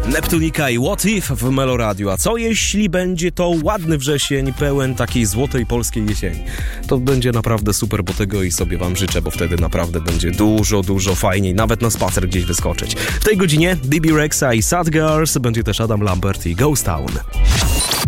Neptunika i What If w Meloradiu. A co jeśli będzie to ładny wrzesień, pełen takiej złotej polskiej jesieni? To będzie naprawdę super, bo tego i sobie wam życzę, bo wtedy naprawdę będzie dużo fajniej, nawet na spacer gdzieś wyskoczyć. W tej godzinie BB Rexa i Sad Girls, będzie też Adam Lambert i Ghost Town.